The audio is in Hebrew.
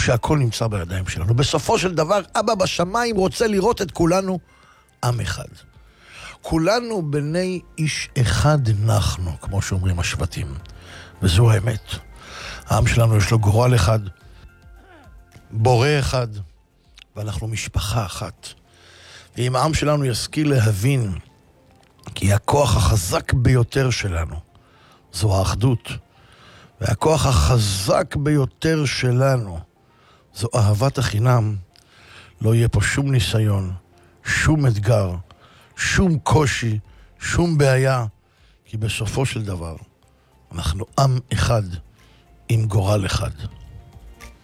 שהכל נמצא בידיים שלנו. בסופו של דבר, אבא בשמיים רוצה לראות את כולנו עם אחד. כולנו בני איש אחד נחנו, כמו שאומרים השבטים. וזו האמת. העם שלנו יש לו גורל אחד, בורא אחד, ואנחנו משפחה אחת. ואם העם שלנו ישכיל להבין כי הכוח החזק ביותר שלנו זו האחדות, והכוח החזק ביותר שלנו זו אהבת החינם, לא יהיה פה שום ניסיון, שום אתגר, שום קושי, שום בעיה, כי בסופו של דבר אנחנו עם אחד עם גורל אחד.